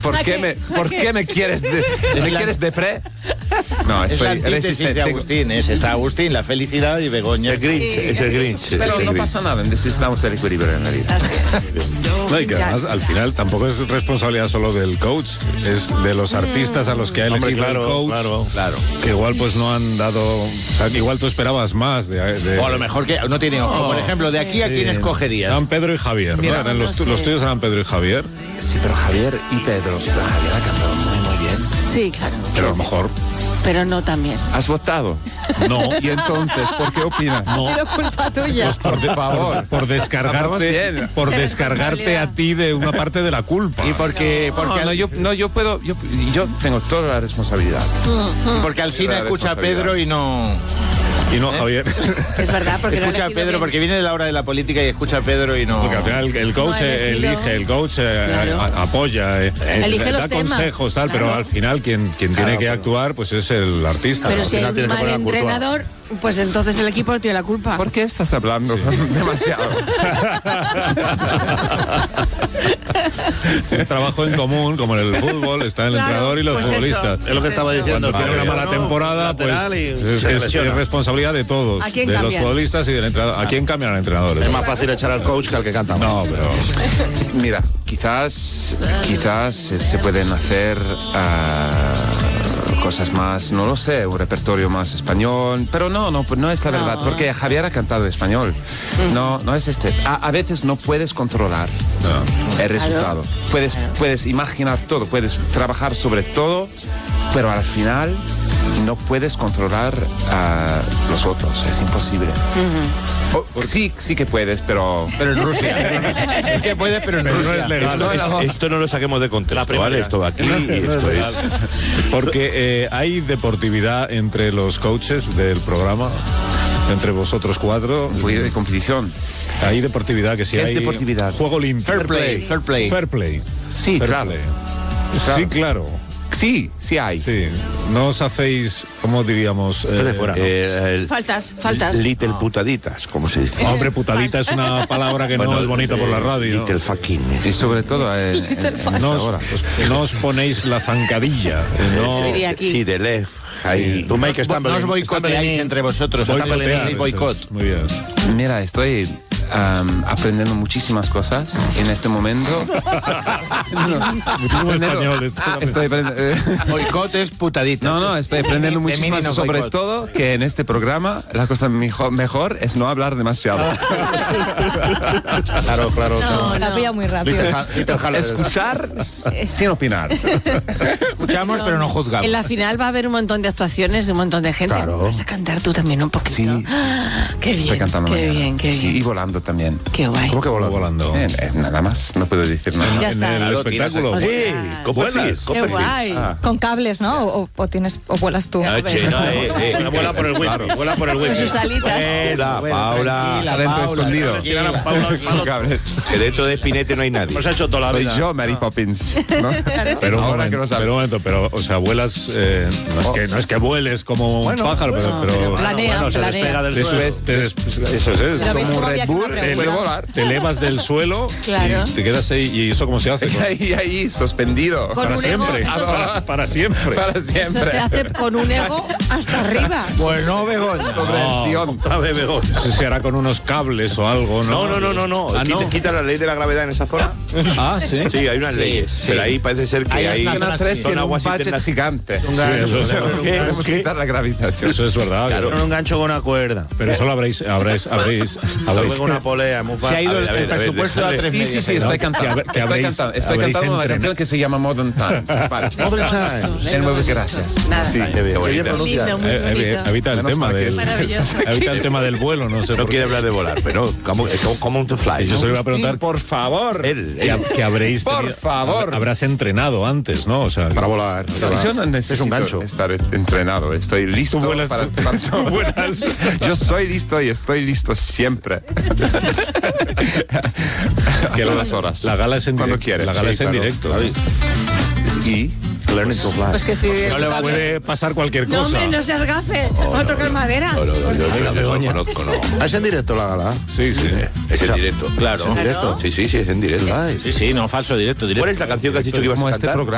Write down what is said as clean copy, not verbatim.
¿Por qué me quieres depré? No, es la antítesis de Agustín. Está Agustín, la felicidad, y Begoña. Es el Grinch. Pero no pasa nada, necesitamos el equilibrio en la vida. No, y que además, al final, tampoco es responsabilidad solo del coach, es de los artistas a los que ha elegido el coach. Claro. Que igual pues no han dado... O sea, que igual tú esperabas más de... O a lo mejor que no tiene ojo. Por ejemplo, de aquí a quién escogerías. Eran Pedro y Javier. Mira, ¿no? Los tuyos eran Pedro y Javier. Sí, pero Javier y Pedro. Pero Javier ha cantado muy bien. Sí, claro. Pero a lo mejor... Pero no también. ¿Has votado? No. Y entonces, ¿por qué opinas? No. Ha sido culpa tuya. Pues por favor. Por descargarte a ti de una parte de la culpa. Y porque yo tengo toda la responsabilidad. porque Alsina escucha a Pedro y no... Y no a Javier. Es verdad, porque no escucha a Pedro, porque viene de la hora de la política y escucha a Pedro y no... Porque al final el coach elige, el coach apoya, Elige da los temas. consejos, tal, pero al final quien tiene que actuar pues es el artista. Pero si hay un mal entrenador, pues entonces el equipo no tiene la culpa. ¿Por qué estás hablando demasiado? Un trabajo en común, como en el fútbol, está el entrenador y los futbolistas. Es lo que estaba diciendo. Cuando tiene una mala temporada, pues es responsabilidad de todos, de los futbolistas y del entrenador. ¿A quién cambian al entrenador? Es más fácil echar al coach que al que canta. No, pero... Mira, quizás se pueden hacer cosas más, no lo sé, un repertorio más español, pero no es la verdad, porque Javier ha cantado español. No es este. A veces no puedes controlar el resultado. Puedes imaginar todo, puedes trabajar sobre todo, pero al final no puedes controlar a los otros, es imposible. Sí que puedes, pero en Rusia. Es que puedes, pero en Rusia. No es legal. Esto no lo saquemos de contexto, ¿vale? Esto aquí y esto es... Porque hay deportividad entre los coaches del programa, entre vosotros cuatro. un poquito de competición. Hay deportividad, que sí ¿Qué hay... es deportividad? Juego limpio. Fair play. Fair play. Sí, Fair claro. play. Sí, claro. Sí hay. Sí. No os hacéis, ¿cómo diríamos? Faltas. Little putaditas, como se dice. Hombre, putadita es una palabra que no es bonita por la radio. Little fucking. Y sobre todo en No os ponéis la zancadilla. Se diría aquí. Sí, de left. Ahí. No os boicoteáis entre vosotros. Boicotear, Boicot. muy bien. Mira, estoy aprendiendo muchísimas cosas en este momento. Muchísimo español. Estoy aprendiendo. Boicot es putadita. No, estoy aprendiendo muchísimas, Femenino sobre boicot. todo que en este programa la cosa mejor es no hablar demasiado. Claro. La pilla muy rápido. Escuchar sin opinar. Escuchamos, pero no juzgamos. En la final va a haber un montón de actuaciones de un montón de gente. Claro. Vas a cantar tú también un poquito. Sí. Qué bien. Estoy cantando Qué mañana. bien. Sí, y volando también. Qué guay. ¿Cómo que volando? Nada más, no puedo decir nada. Ya En está. el espectáculo. Ostras. Sí, Copperfield. Qué guay. Con cables, ¿no? O vuelas tú. Vuela por el wifi. Vuela por el Con wifi. sus alitas. Paula. Adentro escondido. Que dentro de Spinete no hay nadie. Hemos hecho toda la Soy vida. yo, Mary Poppins, ¿no? Pero un Ahora que lo momento, sabes. o sea, vuelas, no es que vueles como un pájaro, pero Planea. Se despega del eso suelo. es, Pero ves como cómo Red había que Bull, correr. puede volar. te elevas del suelo Claro. y te quedas ahí. ¿Y eso cómo se hace? Ahí, suspendido. Con Para un ego, siempre, para siempre. Para Eso se siempre. hace con un ego hasta arriba. Bueno, Begoña. Sobreacción. Otra vez, Begón. Eso se hará con unos cables o algo, ¿no? No. Ah, ¿no? Quita la ley de la gravedad en esa zona. Ah, sí. Sí, hay unas leyes. Pero ahí parece ser que hay... Antena 3 son tiene un aguas budget internas. gigante. Queremos quitar la gravitación. Eso es verdad. Claro. Con un gancho con una cuerda. Pero eso lo habréis Luego una polea muy Se fácil. ha ido A el ver, presupuesto a 3 Sí, estoy cantando. Estoy cantando una canción que se llama Modern Times. Vale. Modern Times. El mueve, gracias. Nada. Sí, Qué bonita. Bonito, muy bonito. Evita el tema del Maravilloso. evita el tema del vuelo, no sé. No por quiere qué. hablar de volar, pero como to fly. Yo se lo iba a Agustín, preguntar por favor. que habréis Por favor. habrás entrenado antes, ¿no? O sea, Para volar. Yo no necesito Es un gancho. estar entrenado. Estoy listo Tú vuelas- para tú vuelas. Yo soy listo y estoy listo siempre. que Todas las horas. La gala es en Cuando directo. quieres. La gala Sí, es en claro. directo. Y Learning to fly. Pues que sí. No le puede pasar cualquier No, cosa. hombre, no seas gafe. Vamos a tocar madera. Yo no conozco, no. ¿Es en directo la gala? Sí. Es en directo. Claro. ¿En directo? Sí, es en directo. Sí, no, falso, directo. ¿Cuál es la canción que has dicho que ibas a como este cantar? programa.